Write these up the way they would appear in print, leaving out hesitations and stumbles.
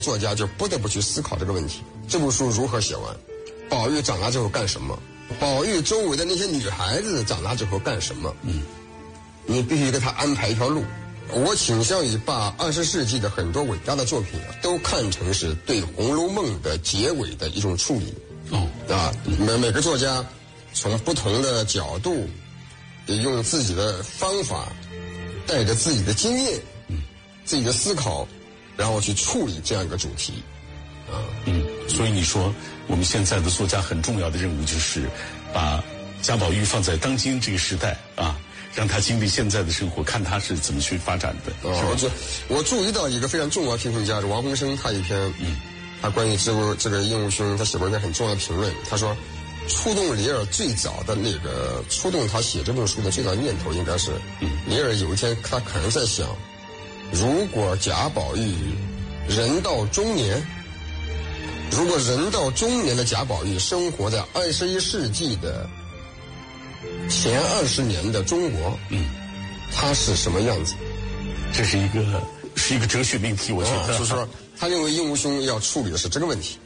作家就不得不去思考这个问题：这部书如何写完？宝玉长大之后干什么？宝玉周围的那些女孩子长大之后干什么？你必须给他安排一条路。我倾向于把20世纪的很多伟大的作品都看成是对《红楼梦》的结尾的一种处理。每个作家从不同的角度，用自己的方法，带着自己的经验，自己的思考，然后去处理这样一个主题。 所以你说我们现在的作家很重要的任务就是把贾宝玉放在当今这个时代啊，让他经历现在的生活，看他是怎么去发展的。 我注意到一个非常重要的评论家是王洪生，他一篇他关于这个鹦鹉兄，他写过一篇很重要的评论。他说，触动李尔最早的那个触动他写这本书的最早念头，应该是李尔有一天他可能在想，如果贾宝玉人到中年，如果人到中年的贾宝玉生活在21世纪的前20年的中国，他是什么样子？ 这是一个哲学命题，我觉得。 就是说，他认为鹦鹉兄要处理的是这个问题。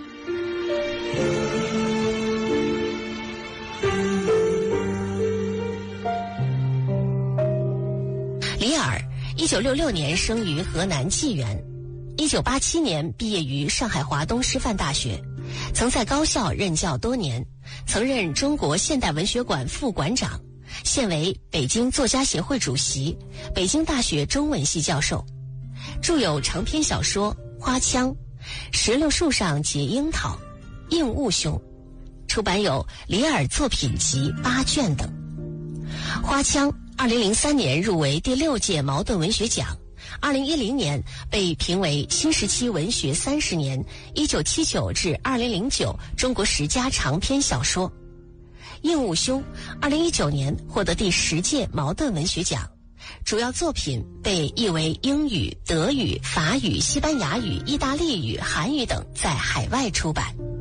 李耳1966年生于河南济源，1987年毕业于上海华东师范大学，曾在高校任教多年，曾任中国现代文学馆副馆长，现为北京作家协会主席，北京大学中文系教授，著有长篇小说《花枪》、石榴树上结樱桃、应物兄，出版有李耳作品集8卷等。花枪2003年入围第6届茅盾文学奖，2010年被评为新时期文学30年1979至2009中国10佳长篇小说。应物兄2019年获得第10届茅盾文学奖，主要作品被译为英语、德语、法语、西班牙语、意大利语、韩语等，在海外出版。